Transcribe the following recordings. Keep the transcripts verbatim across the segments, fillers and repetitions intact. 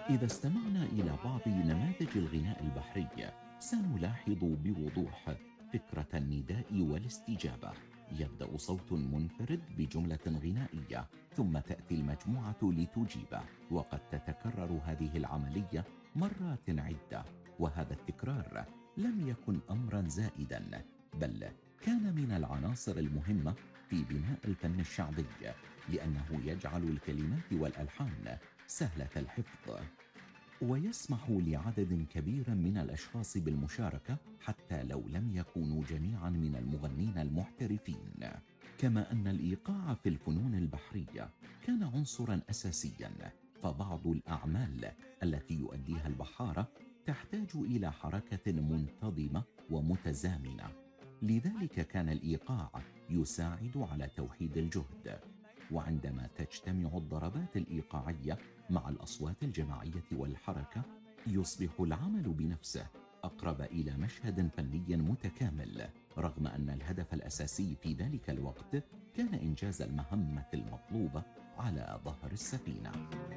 إذا استمعنا إلى بعض نماذج الغناء البحري سنلاحظ بوضوح فكرة النداء والاستجابة. يبدأ صوت منفرد بجملة غنائية ثم تأتي المجموعة لتجيبه، وقد تتكرر هذه العملية مرات عدة. وهذا التكرار لم يكن أمرا زائدا، بل كان من العناصر المهمة في بناء الفن الشعبي، لأنه يجعل الكلمات والألحان سهلة الحفظ ويسمح لعدد كبير من الأشخاص بالمشاركة حتى لو لم يكونوا جميعا من المغنين المحترفين. كما أن الإيقاع في الفنون البحرية كان عنصرا أساسيا، فبعض الأعمال التي يؤديها البحارة تحتاج إلى حركة منتظمة ومتزامنة، لذلك كان الإيقاع يساعد على توحيد الجهد. وعندما تجتمع الضربات الإيقاعية مع الأصوات الجماعية والحركة، يصبح العمل بنفسه أقرب إلى مشهد فني متكامل، رغم أن الهدف الأساسي في ذلك الوقت كان إنجاز المهمة المطلوبة على ظهر السفينة.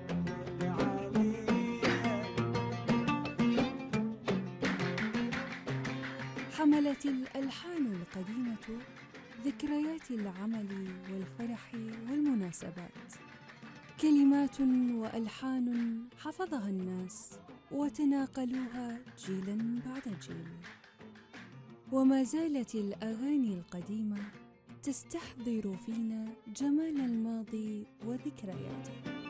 حملت الألحان القديمة ذكريات العمل والفرح والمناسبات، كلمات وألحان حفظها الناس وتناقلوها جيلا بعد جيل. وما زالت الأغاني القديمة تستحضر فينا جمال الماضي وذكرياته.